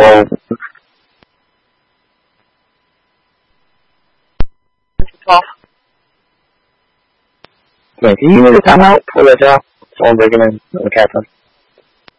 Well, man, can you give me the timeout for that job? Someone breaking in the captain.